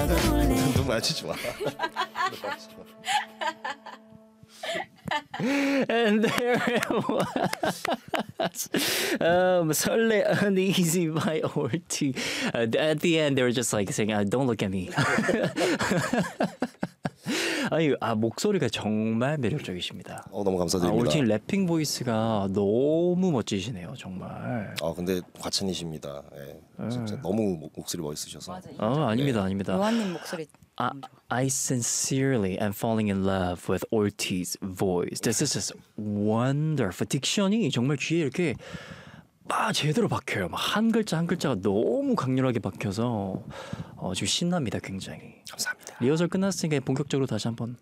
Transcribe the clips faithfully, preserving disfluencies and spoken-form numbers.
눈 맞추지 마. And there it was. um, 설레 Uneasy by Orty. Uh, at the end, they were just like saying, uh, "Don't look at me." 아니, 아 목소리가 정말 매력적이십니다. 어, 너무 아, 감사드립니다. 올팀 래핑 보이스가 너무 멋지시네요, 정말. 아 근데 과찬이십니다. 예, 진짜 너무 목- 목소리 멋있으셔서. 맞아. 어, 아닙니다, 아닙니다. 요한님 목소리 I, I sincerely am falling in love with Ortiz voice. This is just wonderful. 딕션이 정말 귀에 이렇게 막 제대로 박혀요. 막 한 글자 한 글자가 너무 강렬하게 박혀서 어, 지금 신납니다, 굉장히. 감사합니다. 리허설 끝났으니까 본격적으로 다시 한번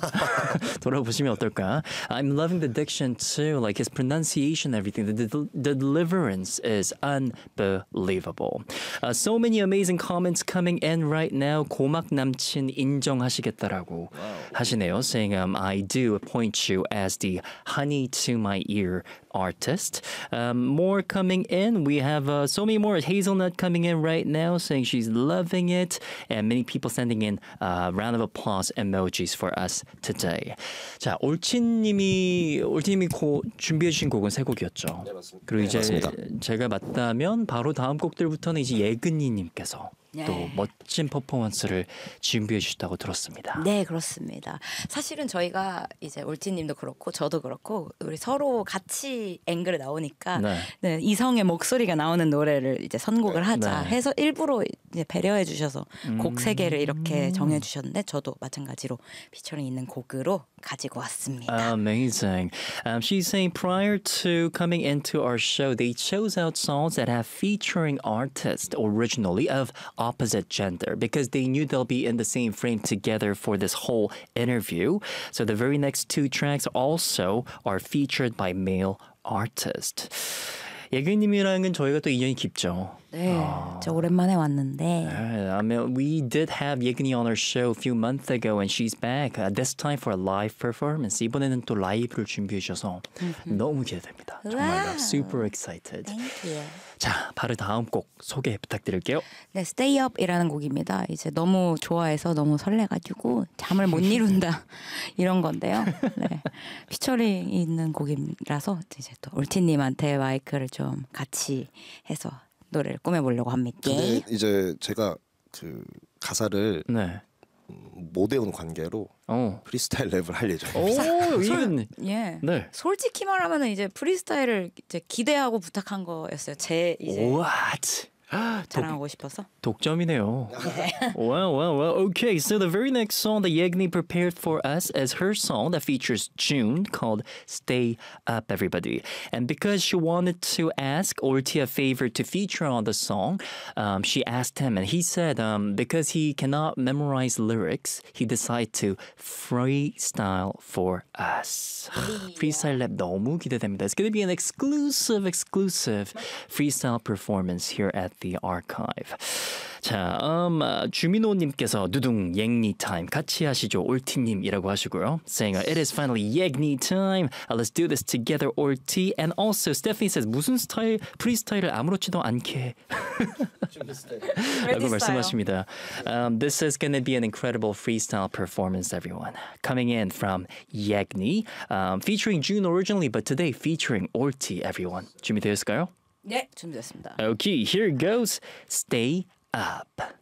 돌아보시면 어떨까? I'm loving the diction too, like his pronunciation, everything. The, the, the deliverance is unbelievable. Uh, so many amazing comments coming in right now. 고막 남친 인정하시겠다라고 하시네요. Saying, um, I do appoint you as the honey to my ear artist. Um, more coming in. We have uh, so many more. Hazelnut coming in right now, saying she's loving it, and many people sending in uh, round of applause emojis for us today. 자, 올친님이 올친님이 고, 준비해 주신 곡은 세 곡이었죠. 네, 맞습니다. 그리고 네, 이제 맞습니다. 제가 맞다면 바로 다음 곡들부터는 이제 예근이님께서 네. 또 멋진 퍼포먼스를 준비해 주셨다고 들었습니다. 네, 그렇습니다. 사실은 저희가 이제 올티님도 그렇고 저도 그렇고 우리 서로 같이 앵글에 나오니까 네. 네, 이성의 목소리가 나오는 노래를 이제 선곡을 하자 네. 해서 일부러 이제 배려해 주셔서 곡 세 개를 음. 이렇게 정해 주셨는데 저도 마찬가지로 피처링 있는 곡으로 가지고 왔습니다. Amazing. Um, she's saying prior to coming into our show, they chose out songs that have featuring artists originally of opposite gender because they knew they'll be in the same frame together for this whole interview. So the very next two tracks also are featured by male artists. 예근님이랑은 저희가 또 인연이 깊죠. 네, 저 오랜만에 왔는데 I mean, we did have 예근이 on our show a few months ago, and she's back. Uh, this time for a live performance. 이번에는 또 라이브를 준비해 주셔서 너무 기대됩니다. 정말로 와우. super excited. Thank you. 자, 바로 다음 곡 소개 부탁드릴게요. 네, Stay Up이라는 곡입니다. 이제 너무 좋아해서 너무 설레가지고 잠을 못 이룬다 이런 건데요. 네, 피처링 있는 곡이라서 이제 또 올티님한테 마이크를 좀 같이 해서 노래를 꾸며보려고 합니다. 근데 이제 제가 그 가사를 네. 못 외운 관계로 어. 프리스타일 랩을 할 예정입니다. 오, 이건 예. 네. 솔직히 말하면 이제 프리스타일을 이제 기대하고 부탁한 거였어요. 제 이제 What? 자랑하고 싶어서. 독점이네요. Wow, wow, wow. Okay, so the very next song that Yegni prepared for us is her song that features June called Stay Up, Everybody. And because she wanted to ask Orti a favor to feature on the song, um, she asked him, and he said um, because he cannot memorize lyrics, he decided to freestyle for us. freestyle rap 너무 기대됩니다. It's going to be an exclusive, exclusive freestyle performance here at the archive. 자, um, uh, 주민호님께서 누둥 옅니 타임 같이 하시죠 올티님이라고 하시고요. Saying uh, it is finally 옅니 time. Uh, let's do this together, 올티. And also Stephanie says 무슨 스타일 프리스타일을 아무렇지도 않게 라고 말씀하십니다. Um, this is going to be an incredible freestyle performance, everyone. Coming in from 옅니, um, featuring June originally, but today featuring 올티, everyone. 준비되었을까요? 네, 준비됐습니다. Okay, here goes. Stay up.